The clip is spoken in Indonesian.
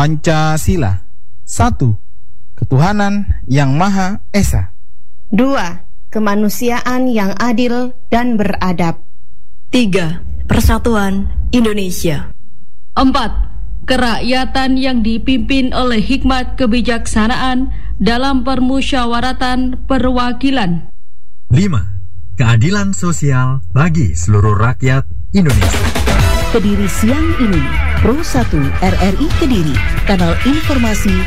Pancasila. 1. Ketuhanan yang Maha Esa. 2. Kemanusiaan yang adil dan beradab. 3. Persatuan Indonesia. 4. Kerakyatan yang dipimpin oleh hikmat kebijaksanaan dalam permusyawaratan perwakilan. 5. Keadilan sosial bagi seluruh rakyat Indonesia. Kediri siang ini, Pro 1 RRI Kediri, kanal informasi